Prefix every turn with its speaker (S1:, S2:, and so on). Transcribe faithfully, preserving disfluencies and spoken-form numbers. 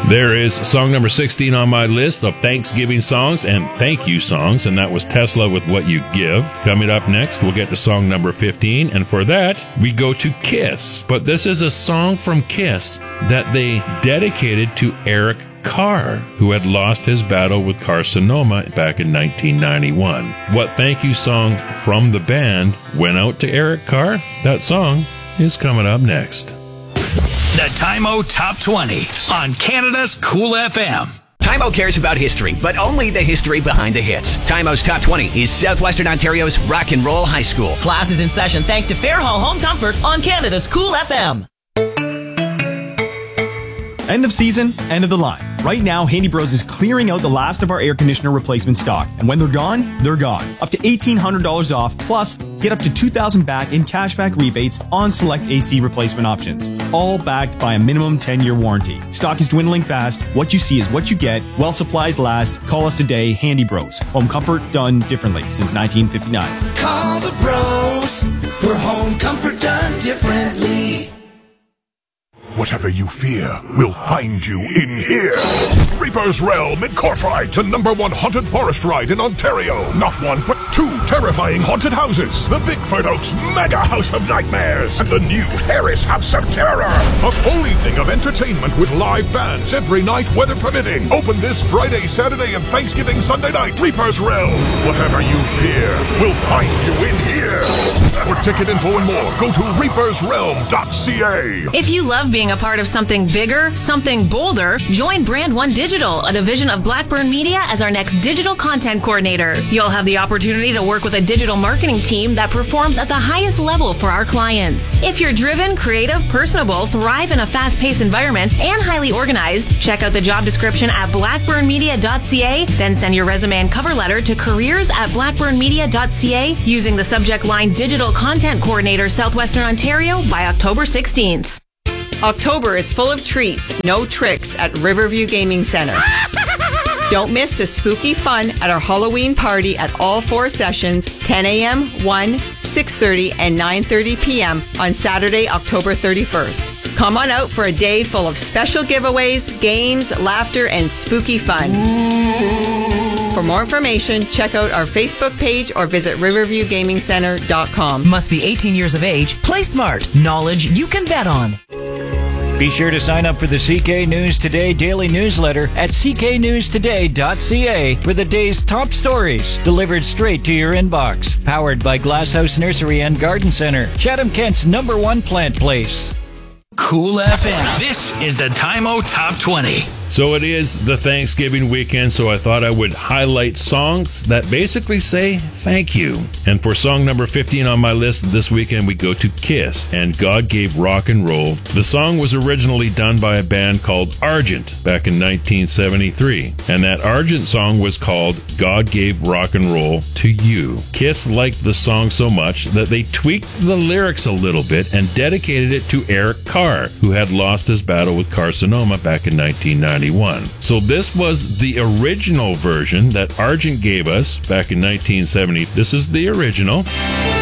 S1: There is song number sixteen on my list of Thanksgiving songs and thank you songs, and that was Tesla with What You Give. Coming up next, we'll get to song number fifteen, and for that, we go to Kiss. But this is a song from Kiss that they dedicated to Eric Carr, who had lost his battle with carcinoma back in nineteen ninety-one. What thank you song from the band went out to Eric Carr? That song is coming up next.
S2: The Time-O Top twenty on Canada's Cool F M.
S3: Time-O cares about history, but only the history behind the hits. Time-O's Top twenty is Southwestern Ontario's Rock and Roll High School.
S4: Class is in session thanks to Fairhall Home Comfort on Canada's Cool F M.
S5: End of season, end of the line. Right now, Handy Bros is clearing out the last of our air conditioner replacement stock. And when they're gone, they're gone. Up to eighteen hundred dollars off, plus get up to two thousand dollars back in cashback rebates on select A C replacement options. All backed by a minimum ten-year warranty. Stock is dwindling fast. What you see is what you get. While supplies last, call us today, Handy Bros. Home comfort done differently since nineteen fifty-nine.
S6: Call the bros. We're home comfort done differently.
S7: Whatever you fear will find you in here. Reaper's Realm in Courtright, the number one haunted forest ride in Ontario. Not one, but two terrifying haunted houses. The Bigford Oaks Mega House of Nightmares and the new Harris House of Terror. A full evening of entertainment with live bands every night, weather permitting. Open this Friday, Saturday, and Thanksgiving Sunday night. Reaper's Realm. Whatever you fear will find you in here. For ticket info and more, go to reapers realm dot c a.
S8: If you love being a part of something bigger, something bolder, join Brand One Digital, a division of Blackburn Media, as our next digital content coordinator. You'll have the opportunity to work with a digital marketing team that performs at the highest level for our clients. If you're driven, creative, personable, thrive in a fast-paced environment, and highly organized, check out the job description at blackburn media dot c a, then send your resume and cover letter to careers at blackburn media dot c a using the subject line Digital Content Coordinator Southwestern Ontario by October sixteenth.
S9: October is full of treats, no tricks at Riverview Gaming Center. Don't miss the spooky fun at our Halloween party at all four sessions, ten a.m., one, six thirty, and nine thirty p.m. on Saturday, October thirty-first. Come on out for a day full of special giveaways, games, laughter, and spooky fun. For more information, check out our Facebook page or visit riverview gaming center dot com.
S4: Must be eighteen years of age. Play smart. Knowledge you can bet on.
S10: Be sure to sign up for the C K News Today daily newsletter at c k news today dot c a for the day's top stories delivered straight to your inbox. Powered by Glasshouse Nursery and Garden Center, Chatham-Kent's number one plant place.
S2: Cool F M. This is the Time-O Top twenty.
S1: So it is the Thanksgiving weekend, so I thought I would highlight songs that basically say thank you. And for song number fifteen on my list this weekend, we go to Kiss and God Gave Rock and Roll. The song was originally done by a band called Argent back in nineteen seventy-three. And that Argent song was called God Gave Rock and Roll to You. Kiss liked the song so much that they tweaked the lyrics a little bit and dedicated it to Eric Carr, who had lost his battle with carcinoma back in nineteen ninety-one. So this was the original version that Argent gave us back in nineteen seventy. This is the original.